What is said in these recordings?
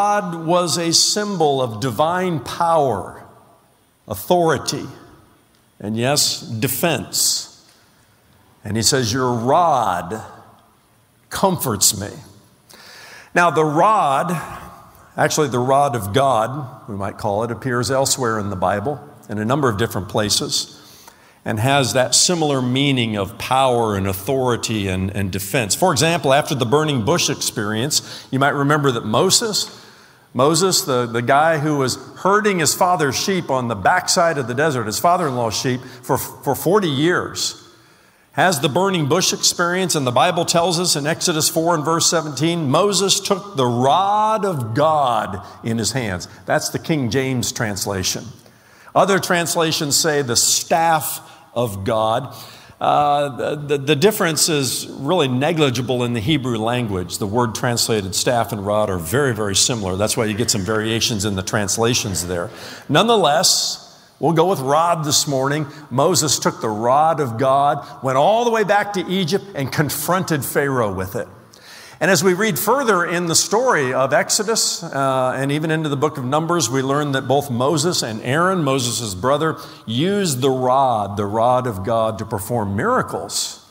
rod was a symbol of divine power, authority, and yes, defense. And he says, your rod comforts me. Now the rod, actually the rod of God, we might call it, appears elsewhere in the Bible in a number of different places and has that similar meaning of power and authority and defense. For example, after the burning bush experience, you might remember that Moses, the guy who was herding his father's sheep on the backside of the desert, his father-in-law's sheep, for 40 years, has the burning bush experience, and the Bible tells us in Exodus 4 and verse 17, Moses took the rod of God in his hands. That's the King James translation. Other translations say the staff of God. The difference is really negligible in the Hebrew language. The word translated staff and rod are very, very similar. That's why you get some variations in the translations there. Nonetheless, we'll go with rod this morning. Moses took the rod of God, went all the way back to Egypt, and confronted Pharaoh with it. And as we read further in the story of Exodus and even into the book of Numbers, we learn that both Moses and Aaron, Moses' brother, used the rod of God, to perform miracles.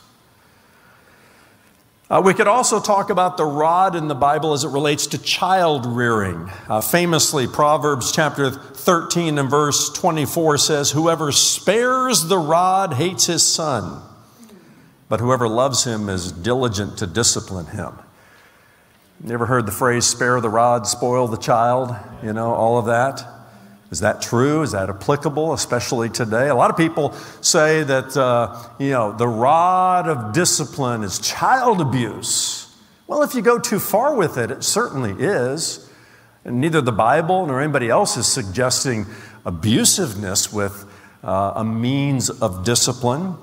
We could also talk about the rod in the Bible as it relates to child rearing. Famously, Proverbs chapter 13 and verse 24 says, whoever spares the rod hates his son, but whoever loves him is diligent to discipline him. You ever heard the phrase, spare the rod, spoil the child? You know, all of that. Is that true? Is that applicable, especially today? A lot of people say that, the rod of discipline is child abuse. Well, if you go too far with it, it certainly is. And neither the Bible nor anybody else is suggesting abusiveness with a means of discipline.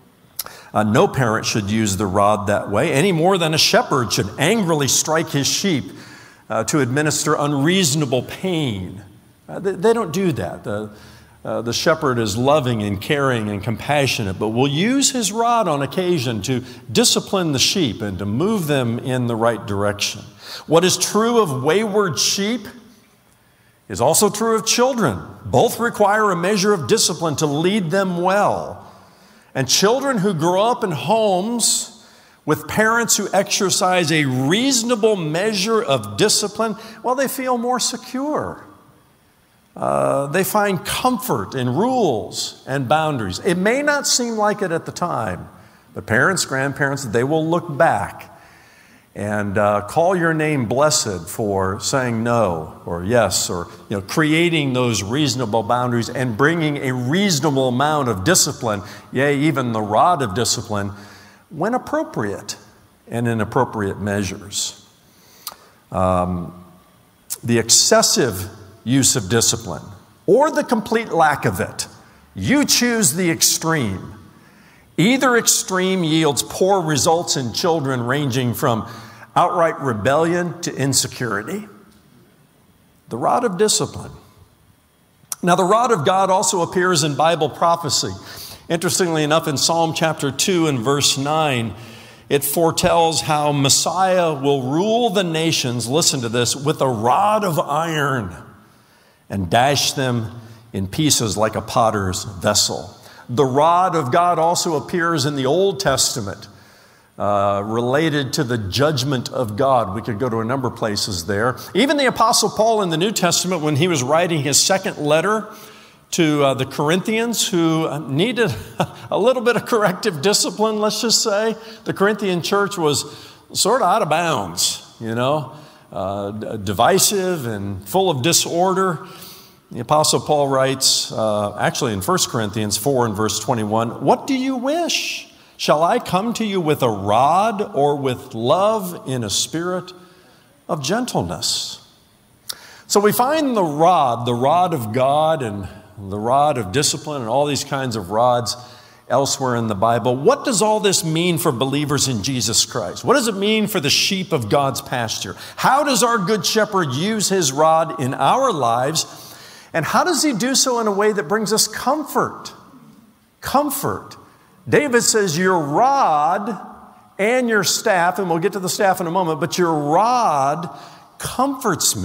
No parent should use the rod that way, any more than a shepherd should angrily strike his sheep to administer unreasonable pain. They don't do that. The shepherd is loving and caring and compassionate, but will use his rod on occasion to discipline the sheep and to move them in the right direction. What is true of wayward sheep is also true of children. Both require a measure of discipline to lead them well. And children who grow up in homes with parents who exercise a reasonable measure of discipline, well, they feel more secure. They find comfort in rules and boundaries. It may not seem like it at the time, but parents, grandparents, they will look back and call your name blessed for saying no or yes, or creating those reasonable boundaries and bringing a reasonable amount of discipline, yea, even the rod of discipline, when appropriate and in appropriate measures. The excessive use of discipline or the complete lack of it, you choose the extreme. Either extreme yields poor results in children, ranging from outright rebellion to insecurity. The rod of discipline. Now, the rod of God also appears in Bible prophecy. Interestingly enough, in Psalm chapter 2 and verse 9, it foretells how Messiah will rule the nations, listen to this, with a rod of iron and dash them in pieces like a potter's vessel. The rod of God also appears in the Old Testament, related to the judgment of God. We could go to a number of places there. Even the Apostle Paul in the New Testament, when he was writing his second letter to the Corinthians, who needed a little bit of corrective discipline, let's just say. The Corinthian church was sort of out of bounds, divisive and full of disorder. The Apostle Paul writes, actually in 1 Corinthians 4 and verse 21, what do you wish? Shall I come to you with a rod or with love in a spirit of gentleness? So we find the rod of God and the rod of discipline and all these kinds of rods elsewhere in the Bible. What does all this mean for believers in Jesus Christ? What does it mean for the sheep of God's pasture? How does our good shepherd use his rod in our lives? And how does he do so in a way that brings us comfort? Comfort. David says, your rod and your staff, and we'll get to the staff in a moment, but your rod comforts me.